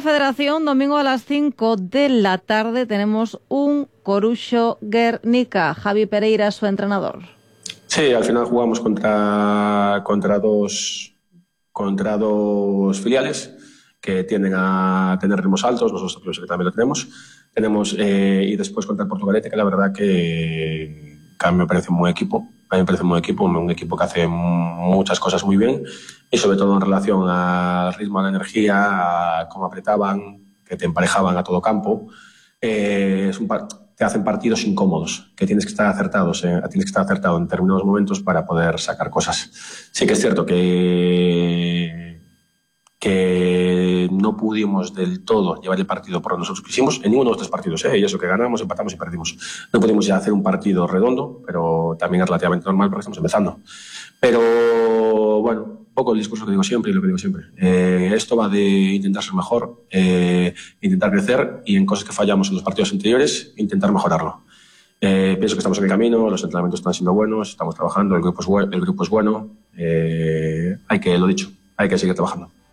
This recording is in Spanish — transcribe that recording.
Federación, domingo a las 5 de la tarde tenemos un Coruxo Guernica. Javi Pereira, su entrenador. Sí, al final jugamos contra dos filiales que tienden a tener ritmos altos, nosotros también lo tenemos, y después contra el Portugalete, que la verdad que a mí me parece un buen equipo. A mí me parece un equipo que hace muchas cosas muy bien, y sobre todo en relación al ritmo, a la energía, a cómo apretaban, que te emparejaban a todo campo. Te hacen partidos incómodos, que tienes que estar acertado en determinados momentos para poder sacar cosas. Sí que es cierto que no pudimos del todo llevar el partido por donde nosotros quisimos en ninguno de los tres partidos, y eso que ganamos, empatamos y perdimos. No pudimos ya hacer un partido redondo, pero también es relativamente normal porque estamos empezando. Pero bueno, un poco el discurso que digo siempre y lo que digo siempre. Esto va de intentar ser mejor, intentar crecer, y en cosas que fallamos en los partidos anteriores, intentar mejorarlo. Pienso que estamos en el camino, los entrenamientos están siendo buenos, estamos trabajando, el grupo es bueno. Lo dicho, hay que seguir trabajando.